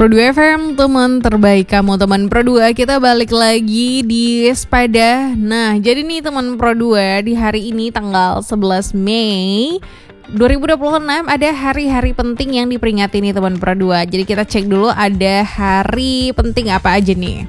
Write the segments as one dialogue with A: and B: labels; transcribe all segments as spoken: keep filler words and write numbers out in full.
A: Pro dua F M, teman terbaik kamu, teman Pro dua. Kita balik lagi di Sepeda. Nah, jadi nih teman Pro dua, di hari ini tanggal sebelas Mei dua ribu dua puluh enam ada hari-hari penting yang diperingati nih teman Pro dua. Jadi kita cek dulu ada hari penting apa aja nih.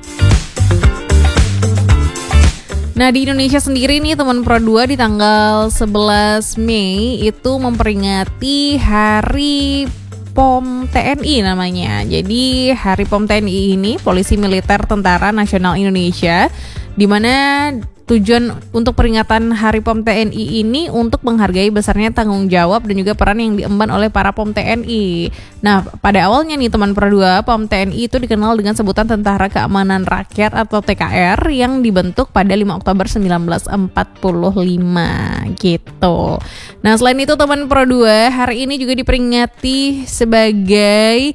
A: Nah, di Indonesia sendiri nih teman Pro dua di tanggal sebelas Mei itu memperingati Hari P O M T N I namanya. Jadi Hari P O M T N I ini Polisi Militer Tentara Nasional Indonesia, di mana tujuan untuk peringatan Hari P O M T N I ini untuk menghargai besarnya tanggung jawab dan juga peran yang diemban oleh para P O M T N I. Nah, pada awalnya nih teman Pro dua, P O M T N I itu dikenal dengan sebutan Tentara Keamanan Rakyat atau T K R yang dibentuk pada lima Oktober sembilan belas empat puluh lima gitu. Nah, selain itu teman Pro dua, hari ini juga diperingati sebagai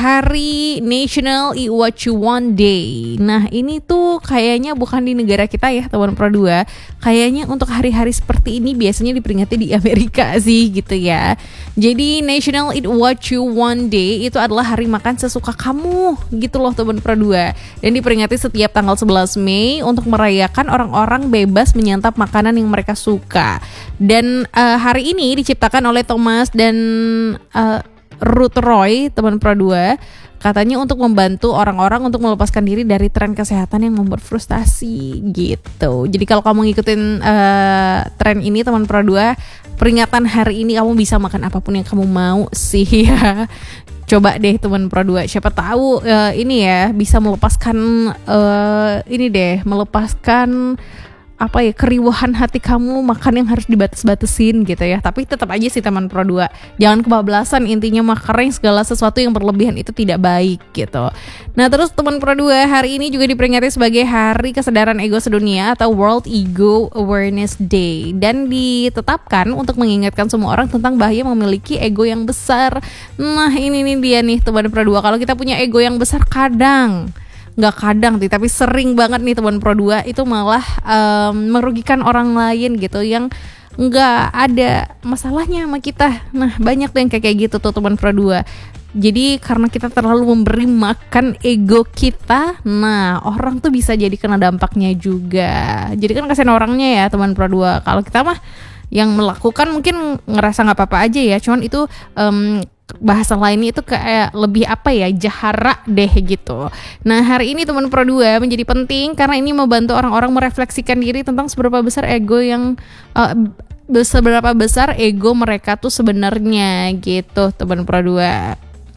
A: Hari National I What You Want Day. Nah, ini tuh kayaknya bukan di negara kita ya teman Pro dua. Kayaknya untuk hari-hari seperti ini biasanya diperingati di Amerika sih gitu ya. Jadi National Eat What You Want Day itu adalah hari makan sesuka kamu gitu loh teman Pro dua. Dan diperingati setiap tanggal sebelas Mei untuk merayakan orang-orang bebas menyantap makanan yang mereka suka. Dan uh, hari ini diciptakan oleh Thomas dan uh, Ruth Roy teman Pro dua, katanya untuk membantu orang-orang untuk melepaskan diri dari tren kesehatan yang membuat frustasi gitu. Jadi kalau kamu ngikutin uh, tren ini teman Pro dua, peringatan hari ini kamu bisa makan apapun yang kamu mau sih ya. Coba deh teman Pro dua, siapa tahu uh, ini ya bisa melepaskan uh, ini deh, melepaskan apa ya, keriuhan hati kamu makan yang harus dibatas-batasin gitu ya. Tapi tetap aja sih teman Pro dua, jangan kebablasan, intinya mah kering segala sesuatu yang berlebihan itu tidak baik gitu. Nah, terus teman Pro dua, hari ini juga diperingati sebagai Hari Kesadaran Ego Sedunia atau World Ego Awareness Day, dan ditetapkan untuk mengingatkan semua orang tentang bahaya memiliki ego yang besar. Nah, ini nih dia nih teman Pro dua, kalau kita punya ego yang besar kadang nggak kadang sih, tapi sering banget nih teman Pro dua itu malah um, merugikan orang lain gitu yang nggak ada masalahnya sama kita. Nah, banyak tuh yang kayak kayak gitu tuh teman Pro dua. Jadi karena kita terlalu memberi makan ego kita, nah orang tuh bisa jadi kena dampaknya juga. Jadi kan kasihan orangnya ya teman Pro dua. Kalau kita mah yang melakukan mungkin ngerasa nggak apa-apa aja ya, cuman itu um, bahasa lainnya itu kayak lebih apa ya, jahara deh gitu. Nah, hari ini teman Pro dua menjadi penting karena ini membantu orang-orang merefleksikan diri tentang seberapa besar ego yang uh, seberapa besar ego mereka tuh sebenarnya gitu teman Pro dua.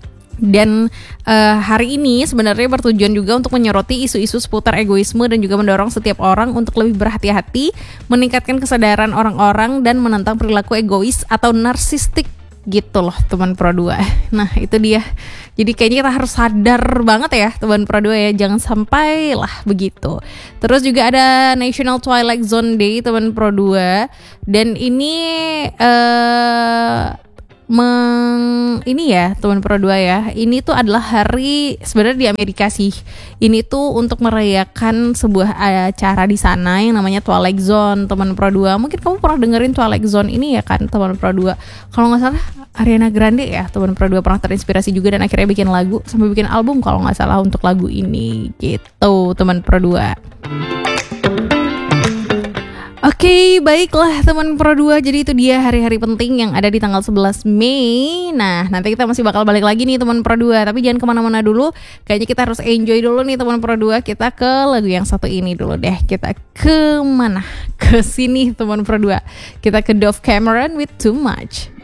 A: Dan uh, hari ini sebenarnya bertujuan juga untuk menyoroti isu-isu seputar egoisme dan juga mendorong setiap orang untuk lebih berhati-hati, meningkatkan kesadaran orang-orang dan menentang perilaku egois atau narsistik gitu loh teman Pro dua. Nah, itu dia. Jadi kayaknya kita harus sadar banget ya teman Pro dua ya, jangan sampai lah begitu. Terus juga ada National Twilight Zone Day teman Pro dua, dan ini uh, Meng, ini ya teman Pro dua ya, ini tuh adalah hari sebenarnya di Amerika sih. Ini tuh untuk merayakan sebuah acara di sana yang namanya Twilight Zone teman Pro dua. Mungkin kamu pernah dengerin Twilight Zone ini ya kan teman Pro dua. Kalau nggak salah Ariana Grande ya teman Pro dua pernah terinspirasi juga dan akhirnya bikin lagu sampai bikin album kalau nggak salah untuk lagu ini gitu teman Pro dua. Oke, okay, baiklah teman Pro dua, jadi itu dia hari-hari penting yang ada di tanggal sebelas Mei. Nah, nanti kita masih bakal balik lagi nih teman Pro dua, tapi jangan kemana-mana dulu. Kayaknya kita harus enjoy dulu nih teman Pro dua. Kita ke lagu yang satu ini dulu deh. Kita ke mana? Ke sini teman Pro dua. Kita ke Dove Cameron with Too Much.